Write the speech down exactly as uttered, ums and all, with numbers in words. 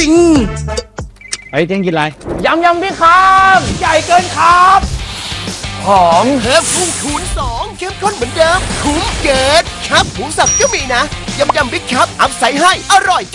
ริงๆไอ้เจ๊งกินอะไรยำยำพี่ครับใหญ่เกินครับหอมเพิ่มพุ่งคูณสองเข้มข้นเหมือนเดิมคุ้มเกินครับหมูสับก็มีนะยำยำบิ๊กครับอัพใส่ให้อร่อย